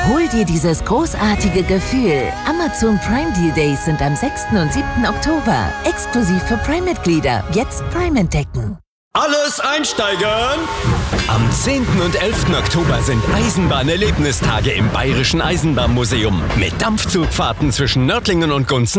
Hol dir dieses großartige Gefühl. Amazon Prime Deal Days sind am 6. und 7. Oktober. Exklusiv für Prime-Mitglieder. Jetzt Prime entdecken. Alles einsteigen! Am 10. und 11. Oktober sind Eisenbahn-Erlebnistage im Bayerischen Eisenbahnmuseum mit Dampfzugfahrten zwischen Nördlingen und Gunzen.